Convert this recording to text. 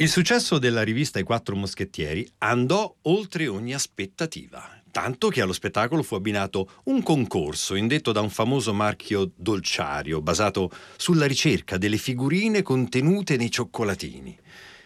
Il successo della rivista I Quattro Moschettieri andò oltre ogni aspettativa, tanto che allo spettacolo fu abbinato un concorso indetto da un famoso marchio dolciario basato sulla ricerca delle figurine contenute nei cioccolatini.